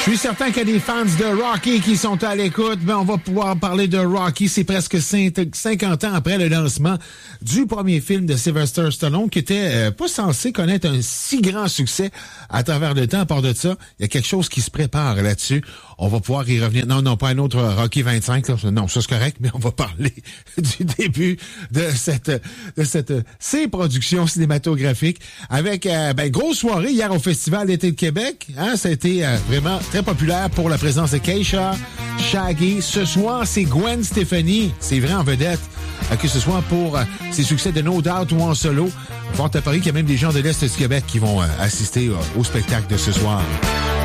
Je suis certain qu'il y a des fans de Rocky qui sont à l'écoute, mais on va pouvoir parler de Rocky. C'est presque 50 ans après le lancement du premier film de Sylvester Stallone, qui était pas censé connaître un si grand succès à travers le temps. À part de ça, il y a quelque chose qui se prépare là-dessus. On va pouvoir y revenir. Non, pas un autre Rocky 25. Là. Non, ça c'est correct, mais on va parler du début de ces productions cinématographiques avec grosse soirée hier au Festival d'été de Québec. Hein, ça a été vraiment très populaire pour la présence de Keisha, Shaggy. Ce soir, c'est Gwen Stefani. C'est vrai en vedette. Que ce soit pour ses succès de No Doubt ou en solo. Fort à Paris qu'il y a même des gens de l'Est du Québec qui vont assister au spectacle de ce soir.